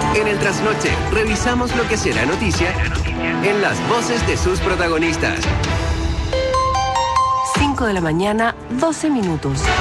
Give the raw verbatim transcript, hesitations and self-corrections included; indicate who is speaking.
Speaker 1: En el trasnoche, revisamos lo que será noticia en las voces de sus protagonistas.
Speaker 2: cinco de la mañana, doce minutos.